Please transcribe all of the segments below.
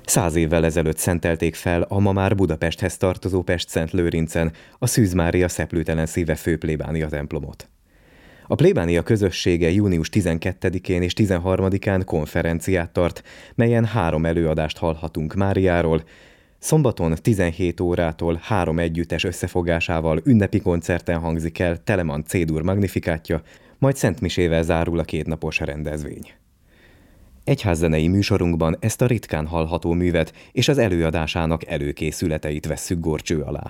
100 évvel ezelőtt szentelték fel a ma már Budapesthez tartozó Pestszentlőrincen a Szűz Mária Szeplőtelen Szíve főplébánia templomot. A plébánia közössége június 12-én és 13-án konferenciát tart, melyen 3 előadást hallhatunk Máriáról. Szombaton 17 órától 3 együttes összefogásával ünnepi koncerten hangzik el Telemann C-dur magnifikátja, majd szentmisével zárul a 2 napos rendezvény. Egyházzenei műsorunkban ezt a ritkán hallható művet és az előadásának előkészületeit vesszük górcső alá.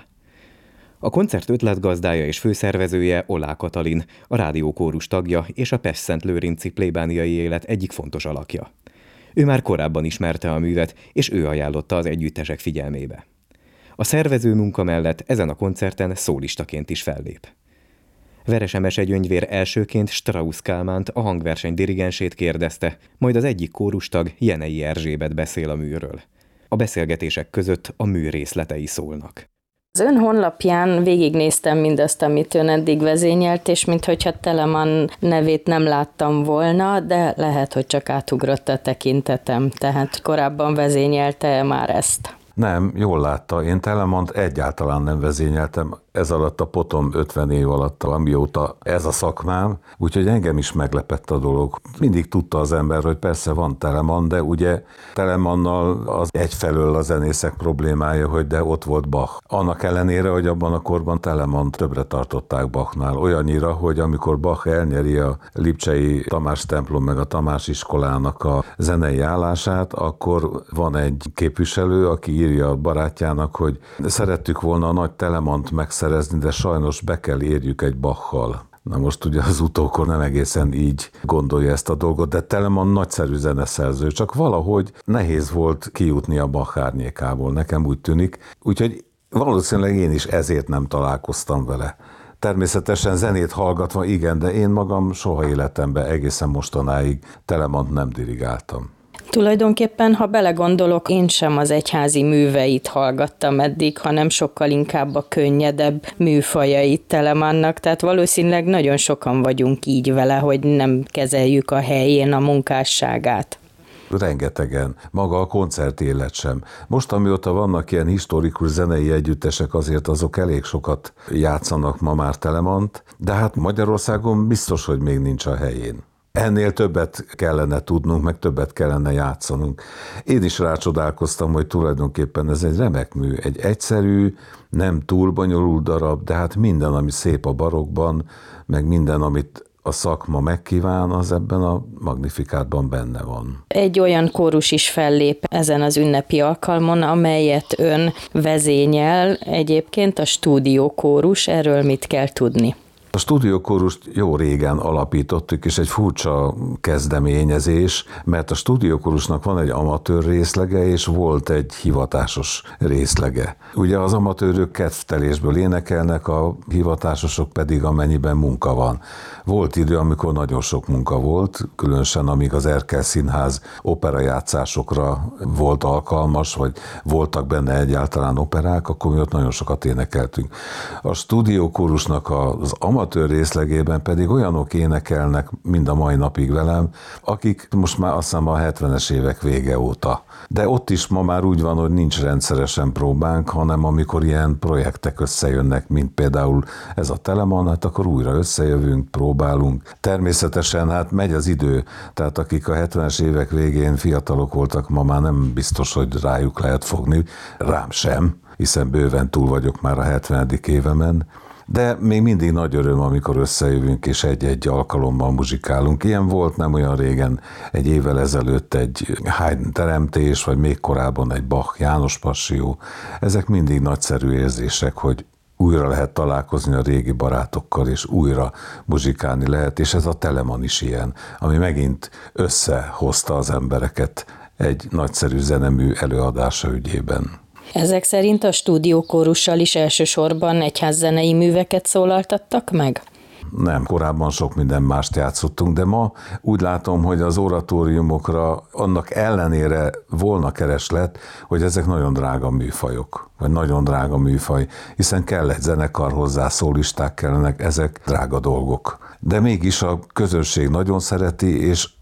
A koncert ötletgazdája és főszervezője Olá Katalin, a rádiókórus tagja és a pestszentlőrinci plébániai élet egyik fontos alakja. Ő már korábban ismerte a művet, és ő ajánlotta az együttesek figyelmébe. A szervező munka mellett ezen a koncerten szólistaként is fellép. Veres Emese Gyöngyvér elsőként Strauss Kálmánt, a hangverseny dirigensét kérdezte, majd az egyik kórustag, Jenei Erzsébet beszél a műről. A beszélgetések között a mű részletei szólnak. Az ön honlapján végignéztem mindazt, amit ön eddig vezényelt, és minthogyha Telemann nevét nem láttam volna, de lehet, hogy csak átugrott a tekintetem. Tehát korábban vezényelte már ezt? Nem, jól látta. Én Telemannt egyáltalán nem vezényeltem ez alatt a potom 50 év alatt, amióta ez a szakmám, úgyhogy engem is meglepett a dolog. Mindig tudta az ember, hogy persze van Telemann, de ugye Telemannal az egyfelől a zenészek problémája, hogy de ott volt Bach. Annak ellenére, hogy abban a korban Telemannt többre tartották Bachnál. Olyannyira, hogy amikor Bach elnyeri a lipcsei Tamás templom meg a Tamás iskolának a zenei állását, akkor van egy képviselő, aki írja a barátjának, hogy szerettük volna a nagy Telemannt megszerezni, de sajnos be kell érjük egy Bachal. Na most ugye az utókor nem egészen így gondolja ezt a dolgot, de Telemann nagyszerű zeneszerző, csak valahogy nehéz volt kijutni a Bach árnyékából, nekem úgy tűnik. Úgyhogy valószínűleg én is ezért nem találkoztam vele. Természetesen zenét hallgatva igen, de én magam soha életemben egészen mostanáig Telemannt nem dirigáltam. Tulajdonképpen, ha belegondolok, én sem az egyházi műveit hallgattam eddig, hanem sokkal inkább a könnyedebb műfajait Telemannnak, tehát valószínűleg nagyon sokan vagyunk így vele, hogy nem kezeljük a helyén a munkásságát. Rengetegen, maga a koncertélet sem. Most, amióta vannak ilyen historikus zenei együttesek, azért azok elég sokat játszanak ma már Telemannt, de hát Magyarországon biztos, hogy még nincs a helyén. Ennél többet kellene tudnunk, meg többet kellene játszanunk. Én is rácsodálkoztam, hogy tulajdonképpen ez egy remek mű, egy egyszerű, nem túl bonyolult darab, de hát minden, ami szép a barokkban, meg minden, amit a szakma megkíván, az ebben a magnifikátban benne van. Egy olyan kórus is fellép ezen az ünnepi alkalmon, amelyet ön vezényel, egyébként a stúdiókórus, erről mit kell tudni? A stúdiókórust jó régen alapítottuk, és egy furcsa kezdeményezés, mert a stúdiókórusnak van egy amatőr részlege, és volt egy hivatásos részlege. Ugye az amatőrök kedvtelésből énekelnek, a hivatásosok pedig amennyiben munka van. Volt idő, amikor nagyon sok munka volt, különösen amíg az Erkel Színház operajátszásokra volt alkalmas, vagy voltak benne egyáltalán operák, akkor mi ott nagyon sokat énekeltünk. A stúdiókórusnak az amatőr részlegében pedig olyanok énekelnek mind a mai napig velem, akik most már azt hiszem a 70-es évek vége óta. De ott is ma már úgy van, hogy nincs rendszeresen próbánk, hanem amikor ilyen projektek összejönnek, mint például ez a Telemann, hát akkor újra összejövünk, próbálunk. Természetesen hát megy az idő, tehát akik a 70-es évek végén fiatalok voltak, ma már nem biztos, hogy rájuk lehet fogni, rám sem, hiszen bőven túl vagyok már a 70. évemen. De még mindig nagy öröm, amikor összejövünk és egy-egy alkalommal muzsikálunk. Ilyen volt nem olyan régen, egy évvel ezelőtt egy Haydn teremtés, vagy még korábban egy Bach János Passió. Ezek mindig nagyszerű érzések, hogy újra lehet találkozni a régi barátokkal, és újra muzsikálni lehet, és ez a Telemann is ilyen, ami megint összehozta az embereket egy nagyszerű zenemű előadása ügyében. Ezek szerint a stúdiókórussal is elsősorban egyházzenei műveket szólaltattak meg? Nem, korábban sok minden mást játszottunk, de ma úgy látom, hogy az oratóriumokra annak ellenére volna kereslet, hogy ezek nagyon drága műfajok, vagy nagyon drága műfaj, hiszen kell egy zenekar hozzá, szólisták kellenek, ezek drága dolgok. De mégis a közönség nagyon szereti, és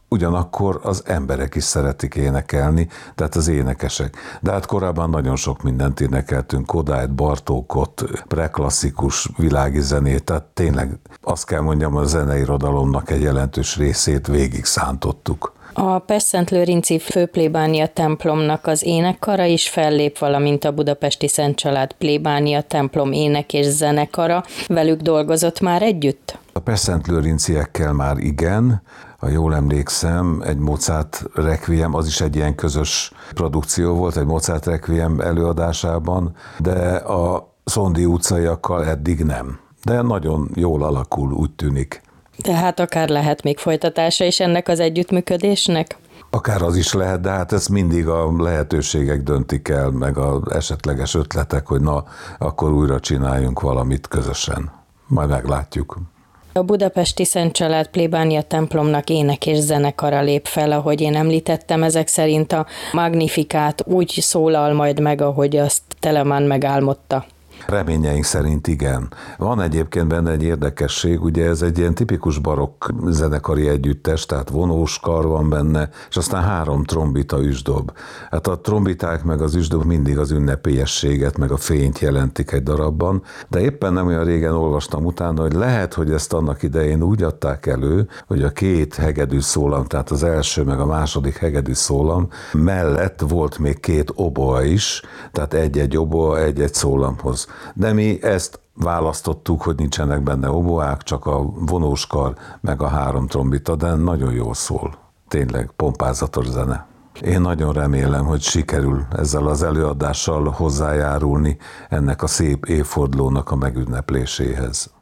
ugyanakkor az emberek is szeretik énekelni, tehát az énekesek. De hát korábban nagyon sok mindent énekeltünk, Kodályt, Bartókot, preklasszikus világi zenét, tehát tényleg azt kell mondjam, a zeneirodalomnak egy jelentős részét végig szántottuk. A Pestszentlőrinci főplébánia templomnak az énekkara is fellép, valamint a Budapesti Szent Család plébánia templom ének- és zenekara. Velük dolgozott már együtt? A pestszentlőrinciekkel már igen, ha jól emlékszem, egy Mozart requiem, az is egy ilyen közös produkció volt, egy Mozart requiem előadásában, de a Szondi utcaiakkal eddig nem. De nagyon jól alakul, úgy tűnik. Tehát akár lehet még folytatása is ennek az együttműködésnek? Akár az is lehet, de hát ezt mindig a lehetőségek döntik el, meg az esetleges ötletek, hogy na, akkor újra csináljunk valamit közösen. Majd meglátjuk. A Budapesti Szent Család plébánia templomnak ének- és zenekara lép fel, ahogy én említettem, ezek szerint a Magnifikát úgy szólal majd meg, ahogy azt Telemann megálmodta. Reményeink szerint igen. Van egyébként benne egy érdekesség, ugye ez egy ilyen tipikus barokk zenekari együttes, tehát vonós kar van benne, és aztán 3 trombita üsdob. Hát a trombiták meg az üsdob mindig az ünnepélyességet, meg a fényt jelentik egy darabban, de éppen nem olyan régen olvastam utána, hogy lehet, hogy ezt annak idején úgy adták elő, hogy a 2 hegedű szólam, tehát az első meg a második hegedű szólam mellett volt még 2 oboa is, tehát egy-egy oboa egy-egy szólamhoz. De mi ezt választottuk, hogy nincsenek benne oboák, csak a vonóskar, meg a 3 trombita, de nagyon jól szól. Tényleg pompázatos zene. Én nagyon remélem, hogy sikerül ezzel az előadással hozzájárulni ennek a szép évfordulónak a megünnepléséhez.